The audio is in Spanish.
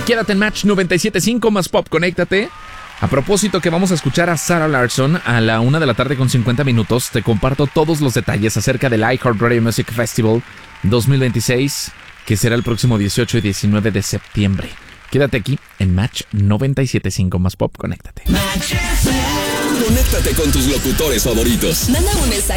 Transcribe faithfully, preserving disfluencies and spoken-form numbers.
Quédate en Match noventa y siete punto cinco más Pop, conéctate. A propósito que vamos a escuchar a Sarah Larsson a la una de la tarde con cincuenta minutos, te comparto todos los detalles acerca del iHeartRadio Music Festival dos mil veintiséis, que será el próximo dieciocho y diecinueve de septiembre. Quédate aquí en Match noventa y siete punto cinco más Pop, conéctate. Conéctate con tus locutores favoritos. Manda un mensaje